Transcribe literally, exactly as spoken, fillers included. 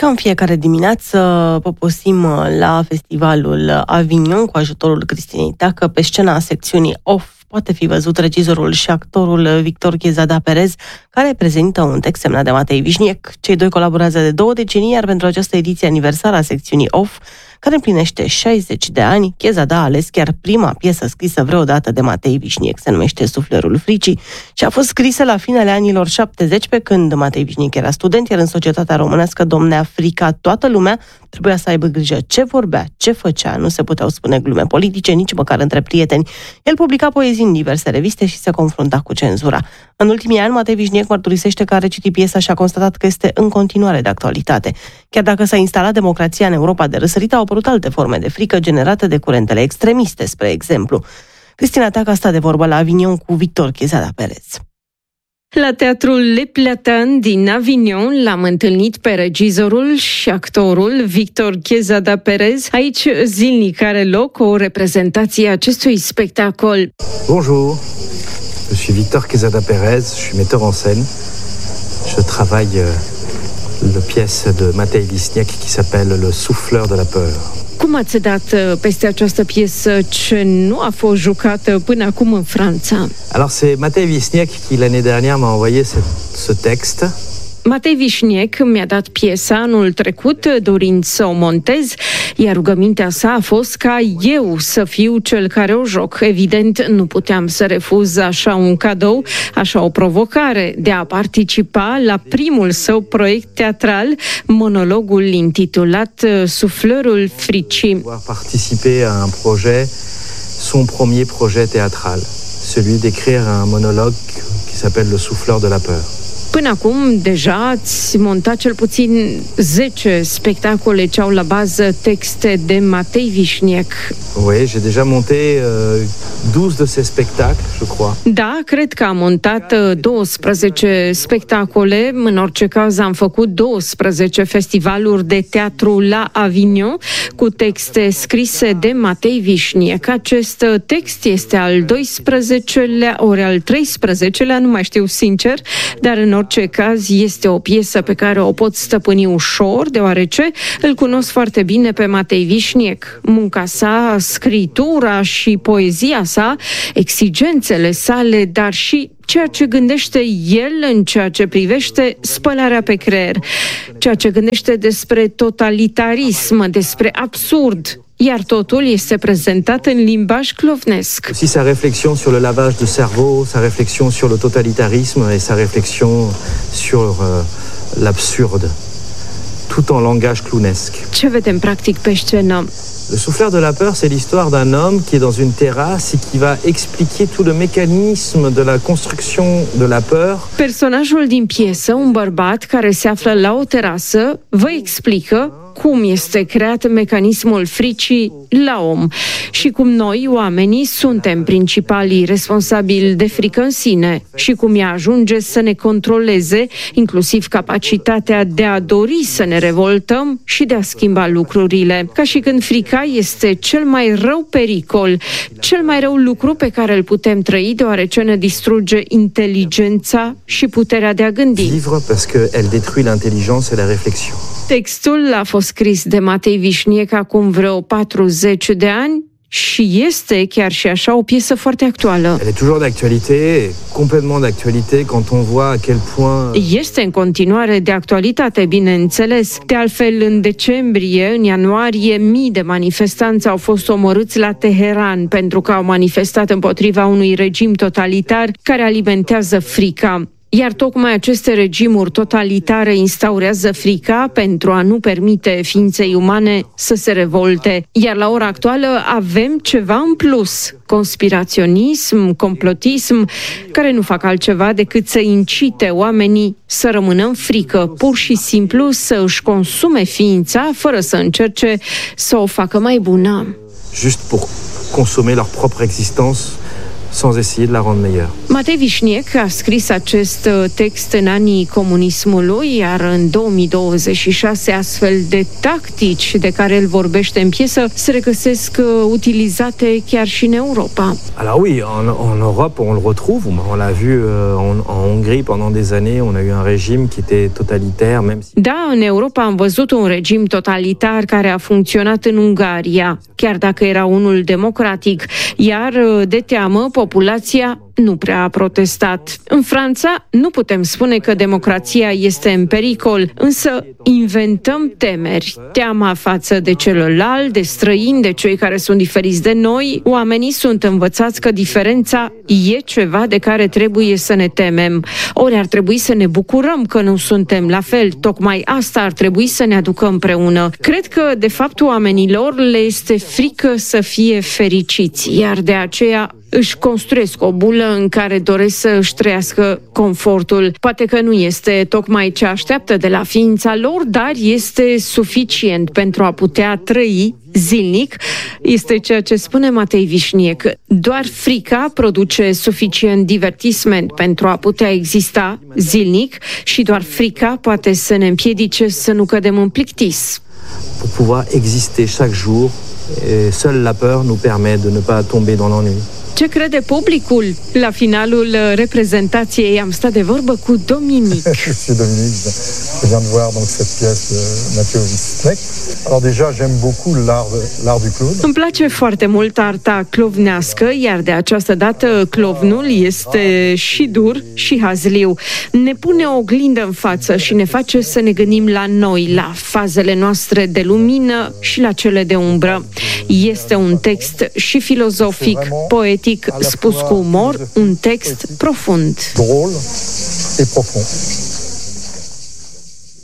Ca în fiecare dimineață poposim la festivalul Avignon cu ajutorul Cristinei Tacă. Pe scena secțiunii Off poate fi văzut regizorul și actorul Victor Chezada Perez, care prezintă un text semnat de Matei Vișniec. Cei doi colaborează de două decenii, iar pentru această ediție aniversară a secțiunii Off, care împlinește șaizeci de ani, Chezada a ales chiar prima piesă scrisă vreodată de Matei Vișniec, se numește Suflerul fricii, și a fost scrisă la finele anilor șaptezeci, pe când Matei Vișniec era student, iar în societatea românească domnea frica. Toată lumea trebuia să aibă grijă ce vorbea, ce făcea, nu se puteau spune glume politice, nici măcar între prieteni. El publica poezii în diverse reviste și se confrunta cu cenzura. În ultimii ani, Matei Vișniec mărturisește că a recitit piesa și a constatat că este în continuare de actualitate. Chiar dacă s-a instalat democrația în Europa de răsărit, au apărut alte forme de frică generate de curentele extremiste, spre exemplu. Cristina Tacă a stat de vorbă la Avignon cu Victor Chezada Perez. La Teatrul Le Platan din Avignon l-am întâlnit pe regizorul și actorul Victor Chezada Perez. Aici zilnic are loc o reprezentație a acestui spectacol. Bonjour, je suis Victor Chezada Perez, je suis metteur en scène. Je travaille la pièce de Matei Vișniec qui s'appelle Le Souffleur de la Peur. Cum ați dat peste această piesă ce nu a fost jucată până acum în Franța? Alors c'est Matei Vișniec qui l'année dernière m'a envoyé ce, ce texte. Matei Vișniec mi-a dat piesa anul trecut dorind să o montez, iar rugămintea sa a fost ca eu să fiu cel care o joc. Evident, nu puteam să refuz așa un cadou, așa o provocare de a participa la primul său proiect teatral, monologul intitulat Suflerul fricii. Participer à un projet, son premier projet théâtral, celui d'écrire un monologue qui s'appelle Le Souffleur de la Peur. Până acum, deja ați montat cel puțin zece spectacole ce au la bază texte de Matei Vișniec. Oui, j'ai déjà monté euh, douze de ces spectacles, je crois. Da, cred că am montat douăsprezece spectacole. În orice caz, am făcut douăsprezece festivaluri de teatru la Avignon cu texte scrise de Matei Vișniec. Acest text este al doisprezecelea, ori al treisprezecelea, nu mai știu sincer, dar în orice caz este o piesă pe care o pot stăpâni ușor, deoarece îl cunosc foarte bine pe Matei Vișniec. Munca sa, scritura și poezia sa, exigențele sale, dar și ceea ce gândește el în ceea ce privește spălarea pe creier, ceea ce gândește despre totalitarism, despre absurd, iar totul este prezentat în limbaj clovnesc. Aussi sa réflexion sur le lavage de cerveau, sa réflexion sur le totalitarisme et sa réflexion sur euh, l'absurde, tout en langage clownesque. Ce vedem practic pe scenă? Le Souffleur de la Peur, c'est l'histoire d'un homme qui est dans une terrasse et qui va expliquer tout le mécanisme de la construction de la peur. Personajul din piesă, un bărbat care se află la o terasă, vă explică cum este creat mecanismul fricii la om și cum noi, oamenii, suntem principalii responsabili de frică în sine și cum ea ajunge să ne controleze, inclusiv capacitatea de a dori să ne revoltăm și de a schimba lucrurile. Ca și când frica este cel mai rău pericol, cel mai rău lucru pe care îl putem trăi, deoarece ne distruge inteligența și puterea de a gândi. Vivre parce que elle détruit l'intelligence et la réflexion. Textul a fost scris de Matei Vișniec acum vreo patruzeci de ani și este chiar și așa o piesă foarte actuală. Elle est toujours d'actualité, complètement d'actualité quand on voit à quel point... Este în continuare de actualitate, bineînțeles. De altfel, în decembrie, în ianuarie, mii de manifestanți au fost omorâți la Teheran pentru că au manifestat împotriva unui regim totalitar care alimentează frica. Iar tocmai aceste regimuri totalitare instaurează frica pentru a nu permite ființei umane să se revolte. Iar la ora actuală avem ceva în plus. Conspiraționism, complotism, care nu fac altceva decât să incite oamenii să rămână în frică, pur și simplu să își consume ființa fără să încerce să o facă mai bună. Juste pour consommer leur propre existence sans essayer de la rendre meilleure. Matei Vișniec a scris acest text în anii comunismului, iar în două mii douăzeci și șase astfel de tactici de care el vorbește în piesă se regăsesc utilizate chiar și în Europa. Alors oui, en, en Europe on le retrouve, on l'a vu en, en Hongrie pendant des années, on a eu un régime qui était totalitaire, même si... Da, în Europa am văzut un regim totalitar care a funcționat în Ungaria, chiar dacă era unul democratic, iar de teamă populația nu prea a protestat. În Franța nu putem spune că democrația este în pericol, însă inventăm temeri. Teama față de celălalt, de străini, de cei care sunt diferiți de noi. Oamenii sunt învățați că diferența e ceva de care trebuie să ne temem. Ori ar trebui să ne bucurăm că nu suntem la fel. Tocmai asta ar trebui să ne aducă împreună. Cred că, de fapt, oamenilor le este frică să fie fericiți, iar de aceea își construiesc o bulă în care doresc să își trăiască confortul. Poate că nu este tocmai ce așteaptă de la ființa lor, dar este suficient pentru a putea trăi zilnic. Este ceea ce spune Matei Vișniec. Doar frica produce suficient divertisment pentru a putea exista zilnic și doar frica poate să ne împiedice să nu cădem în plictis. Pour pouvoir exister chaque jour, seule la peur nous permet de ne pas tomber dans l'ennui. Ce crede publicul? La finalul reprezentației am stat de vorbă cu Dominic. Je suis Dominic, je viens de voir donc cette pièce de Matei Vișniec. Alors déjà, j'aime beaucoup l'art, l'art du clown. Îmi place foarte mult arta clovnească, iar de această dată clovnul este și dur și hazliu. Ne pune o oglindă în față și ne face să ne gândim la noi, la fazele noastre de lumină și la cele de umbră. Este un text și filozofic, poetic, spus cu umor, un text profund. Drôle et profond.